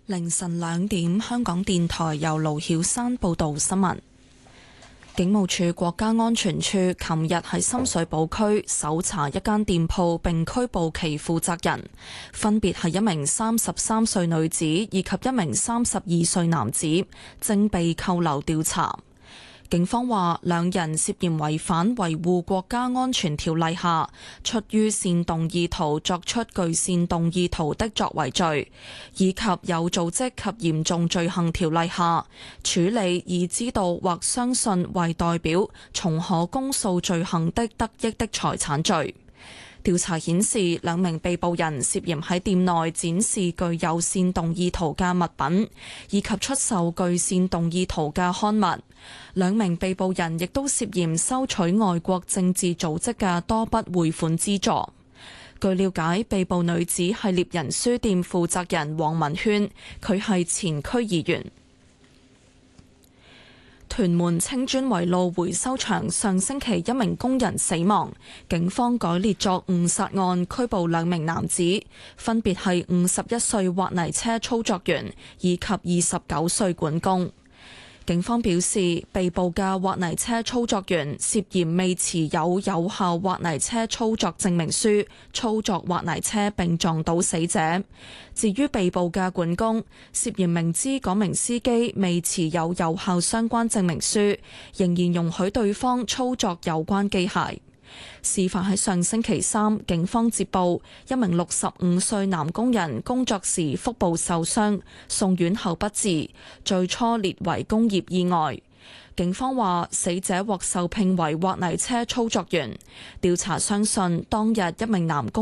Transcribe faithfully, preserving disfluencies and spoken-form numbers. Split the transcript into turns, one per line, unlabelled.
凌晨兩點，香港電台由盧曉山報道新聞。警務處國家安全處琴日喺深水埗區搜查一間店鋪，並拘捕其負責人，分別係一名三十三歲女子以及一名三十二歲男子，正被扣留調查。警方話，兩人涉嫌違反維護國家安全條例下出於煽動意圖作出具煽動意圖的作為罪，以及有組織及嚴重罪行條例下處理以知道或相信為代表從可公訴罪行的得益的財產罪。調查顯示，兩名被捕人涉嫌喺店內展示具有煽動意圖嘅物品，以及出售具煽動意圖嘅刊物。兩名被捕人亦都涉嫌收取外國政治組織嘅多筆匯款資助。據了解，被捕女子係獵人書店負責人黃文軒，佢係前區議員。屯門青磚圍路回收場上星期一名工人死亡，警方改列作誤殺案，拘捕兩名男子，分別係五十一歲挖泥車操作員以及二十九歲管工。警方表示，被捕嘅挖泥車操作員涉嫌未持有有效挖泥車操作證明書，操作挖泥車並撞倒死者。至於被捕嘅管工，涉嫌明知嗰名司機未持有有效相關證明書，仍然容許對方操作有關機械。事發喺上星期三，警方接報一名六十五歲男工人工作時腹部受傷，送院後不治，最初列為工業意外。警方話，死者獲受聘為挖泥車操作員。調查相信當日一名男工